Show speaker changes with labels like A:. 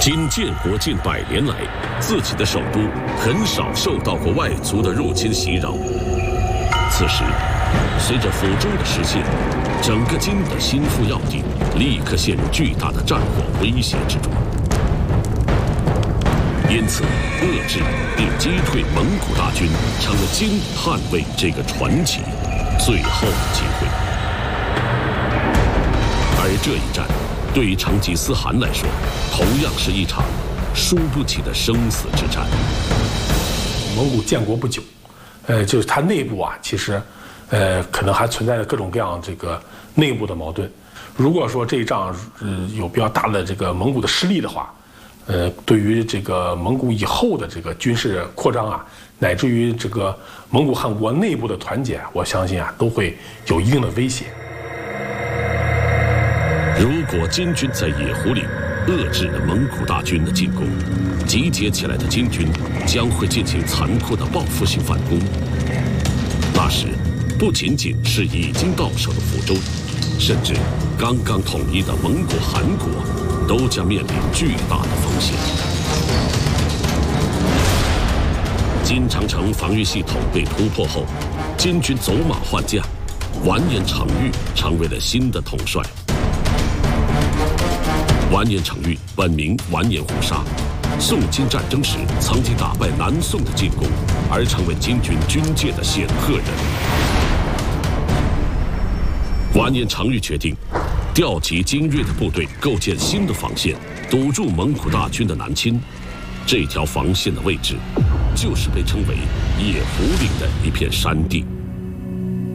A: 金建国近100年来，自己的首都很少受到过外族的入侵袭扰。此时，随着抚州的实现，整个金的心腹要地立刻陷入巨大的战火威胁之中。因此，遏制并击退蒙古大军成了金捍卫这个传奇最后的机会。而这一战，对成吉思汗来说，同样是一场输不起的生死之战。
B: 蒙古建国不久，就是它内部啊，其实，可能还存在着各种各样这个内部的矛盾。如果说这一仗有比较大的这个蒙古的失利的话，对于这个蒙古以后的这个军事扩张啊，乃至于这个蒙古汗国内部的团结，我相信啊，都会有一定的威胁。
A: 如果金军在野狐岭遏制了蒙古大军的进攻，集结起来的金军将会进行残酷的报复性反攻。那时，不仅仅是已经到手的抚州，甚至刚刚统一的蒙古汗国，都将面临巨大的风险。金长城防御系统被突破后，金军走马换将，完颜成玉成为了新的统帅。完颜成玉本名完颜虎沙，宋金战争时曾经打败南宋的进攻，而成为金军军界的显赫人。完颜成玉决定调集精锐的部队，构建新的防线，堵住蒙古大军的南侵。这条防线的位置，就是被称为野狐岭的一片山地。